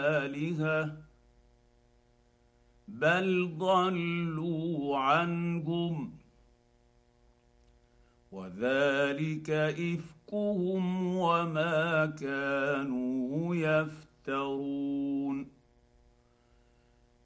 الهه بل ضلوا عنهم وذلك افكهم وما كانوا يفترون.